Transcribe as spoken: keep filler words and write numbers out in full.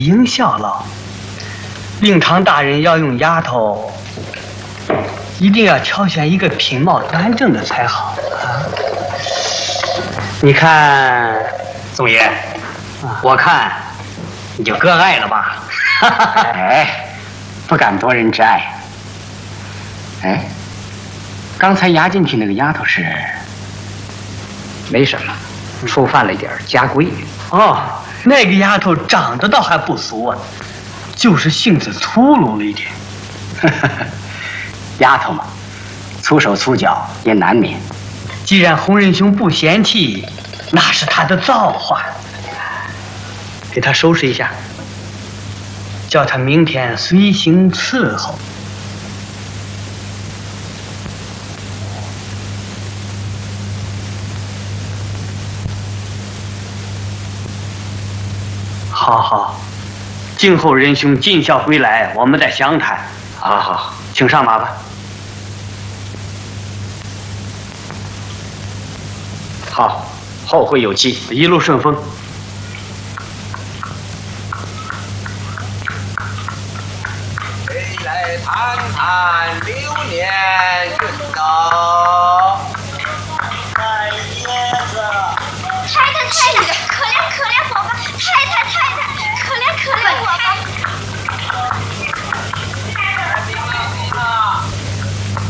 应效劳。令堂大人要用丫头，一定要挑选一个品貌端正的才好啊！你看， 宋爷，啊、我看你就割爱了吧？ 哎，不敢夺人之爱。哎，刚才押进去那个丫头是？ 没什么，触犯了一点家规。 哦，那个丫头长得倒还不俗啊，就是性子粗鲁了一点。 丫头嘛，粗手粗脚也难免。 既然洪仁兄不嫌弃，那是他的造化。给他收拾一下，叫他明天随行伺候。好好，今后仁兄尽孝归来，我们再详谈。 好好， 请上马吧。 好，后会有期， 一路顺风。 谁来谈谈流年运道？ 太爷子，拆的太远。